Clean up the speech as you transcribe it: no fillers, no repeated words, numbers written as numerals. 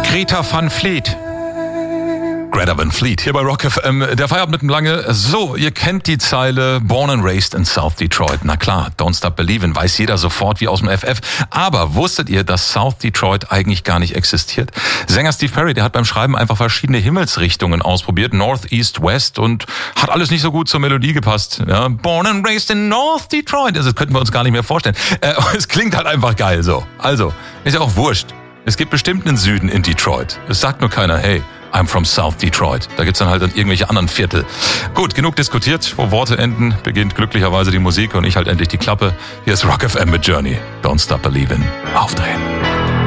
Greta Van Fleet. Greta Van Fleet, hier bei Rock FM. Der Feierabend mit dem Lange. So, ihr kennt die Zeile Born and Raised in South Detroit. Na klar, Don't Stop Believin', weiß jeder sofort wie aus dem FF. Aber wusstet ihr, dass South Detroit eigentlich gar nicht existiert? Sänger Steve Perry, der hat beim Schreiben einfach verschiedene Himmelsrichtungen ausprobiert. North, East, West und hat alles nicht so gut zur Melodie gepasst. Ja, Born and Raised in North Detroit. Also, das könnten wir uns gar nicht mehr vorstellen. Es klingt halt einfach geil so. Also, ist ja auch wurscht. Es gibt bestimmt einen Süden in Detroit. Es sagt nur keiner, hey, I'm from South Detroit. Da gibt's dann halt irgendwelche anderen Viertel. Gut, genug diskutiert. Wo Worte enden, beginnt glücklicherweise die Musik und ich halt endlich die Klappe. Hier ist Rock FM mit Journey. Don't Stop Believin'. Aufdrehen.